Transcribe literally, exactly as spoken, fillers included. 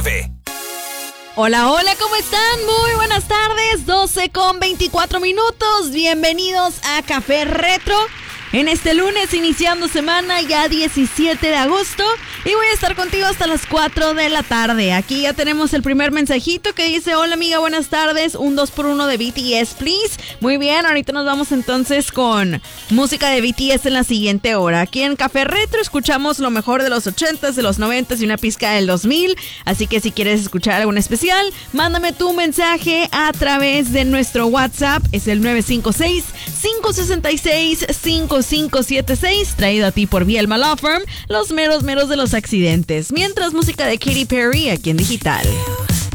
nueve. Hola, hola, ¿cómo están? Muy buenas tardes, doce con veinticuatro minutos. Bienvenidos a Café Retro. En este lunes, iniciando semana, ya diecisiete de agosto, y voy a estar contigo hasta las cuatro de la tarde. Aquí ya tenemos el primer mensajito que dice: hola amiga, buenas tardes, un dos por uno de B T S, please. Muy bien, ahorita nos vamos entonces con música de B T S en la siguiente hora. Aquí en Café Retro escuchamos lo mejor de los ochentas, de los noventas y una pizca del dos mil. Así que si quieres escuchar algún especial, mándame tu mensaje a través de nuestro WhatsApp. Es el nueve cinco seis, cinco seis seis, cinco cinco siete seis, traído a ti por Vielma Law Firm, los meros meros de los accidentes. Mientras, música de Katy Perry aquí en Digital.